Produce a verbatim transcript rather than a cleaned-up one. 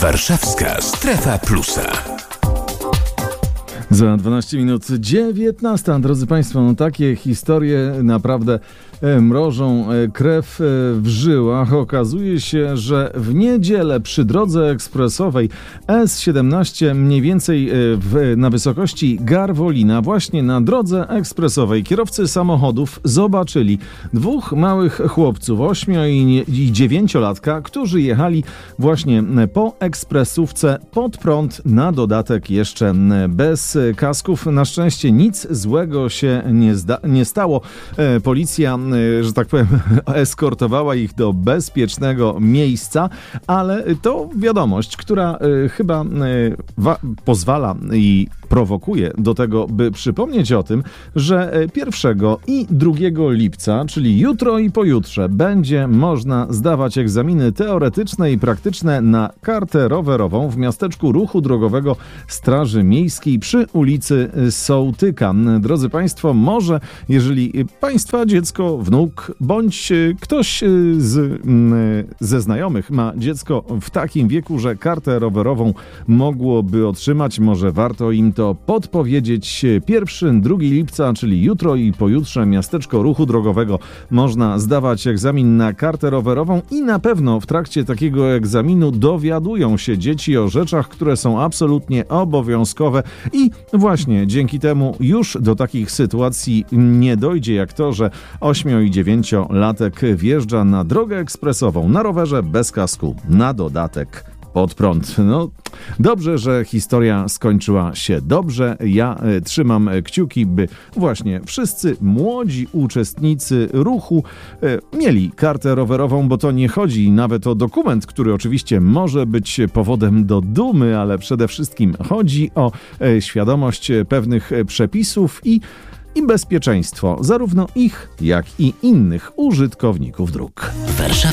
Warszawska Strefa Plusa. Za dwanaście minut dziewiętnasta. Drodzy Państwo, no takie historie naprawdę mrożą krew w żyłach. Okazuje się, że w niedzielę przy drodze ekspresowej S siedemnaście, mniej więcej w, na wysokości Garwolina, właśnie na drodze ekspresowej, kierowcy samochodów zobaczyli dwóch małych chłopców, ośmio i dziewięciolatka, którzy jechali właśnie po ekspresówce pod prąd, na dodatek jeszcze bez kasków. Na szczęście nic złego się nie, zda- nie stało. E, policja, e, że tak powiem, eskortowała ich do bezpiecznego miejsca, ale to wiadomość, która e, chyba e, wa- pozwala i prowokuje do tego, by przypomnieć o tym, że pierwszego i drugiego lipca, czyli jutro i pojutrze, będzie można zdawać egzaminy teoretyczne i praktyczne na kartę rowerową w miasteczku ruchu drogowego Straży Miejskiej przy ulicy Sołtyka. Drodzy Państwo, może jeżeli Państwa dziecko, wnuk bądź ktoś z, ze znajomych ma dziecko w takim wieku, że kartę rowerową mogłoby otrzymać, może warto im to podpowiedzieć. Pierwszy, drugi lipca, czyli jutro i pojutrze, miasteczko ruchu drogowego, można zdawać egzamin na kartę rowerową i na pewno w trakcie takiego egzaminu dowiadują się dzieci o rzeczach, które są absolutnie obowiązkowe i właśnie dzięki temu już do takich sytuacji nie dojdzie, jak to, że ośmio i dziewięciolatek wjeżdża na drogę ekspresową na rowerze bez kasku, na dodatek pod prąd. No, dobrze, że historia skończyła się dobrze. Ja e, trzymam kciuki, by właśnie wszyscy młodzi uczestnicy ruchu e, mieli kartę rowerową, bo to nie chodzi nawet o dokument, który oczywiście może być powodem do dumy, ale przede wszystkim chodzi o e, świadomość pewnych przepisów i i bezpieczeństwo zarówno ich, jak i innych użytkowników dróg.